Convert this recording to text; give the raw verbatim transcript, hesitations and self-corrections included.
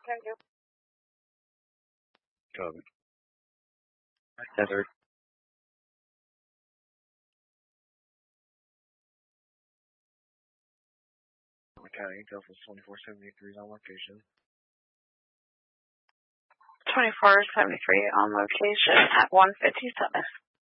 Can do. Copy. Desert. County Intel for twenty-four seventy-three is on location. twenty-four seventy-three on location at one fifty-seven.